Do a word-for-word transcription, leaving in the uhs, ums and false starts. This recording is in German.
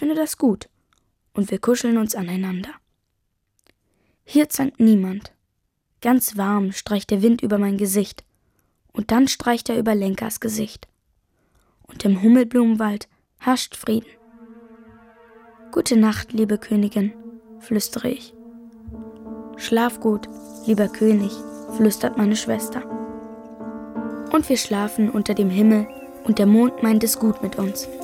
finde das gut, und wir kuscheln uns aneinander. Hier zankt niemand. Ganz warm streicht der Wind über mein Gesicht, und dann streicht er über Lenkas Gesicht. Und im Hummelblumenwald herrscht Frieden. Gute Nacht, liebe Königin, flüstere ich. Schlaf gut, lieber König, flüstert meine Schwester. Und wir schlafen unter dem Himmel, und der Mond meint es gut mit uns.